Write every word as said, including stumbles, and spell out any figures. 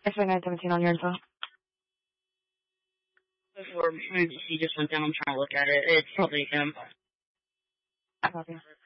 It's my nine seventeen on your info. Before he just went down, I'm trying to look at it. It's probably him. I copy.